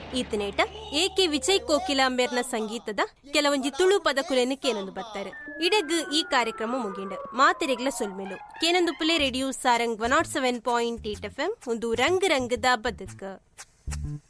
ಈತನೇಟ AK. Vijay ಕೋಕಿಲಾಂಬೇರ್ನ ಸಂಗೀತದ ಕೆಲವೊಂಜಿ ತುಳು ಪದಕುಲೆನು ಕೇನೊಂದು ಬರ್ತಾರೆ. ಇಡೆಗ್ ಈ ಕಾರ್ಯಕ್ರಮ ಮುಗಿಂಡು ಮಾತೆರೆಗ್ಲ ಸೊಲ್ಮೆಲು ಕೇನೊಂದು ಪುಲೆ ರೇಡಿಯೋ ಸಾರಂಗ್ 107.8 FM ಒಂದು ರಂಗ್ ರಂಗದ ಬದುಕು.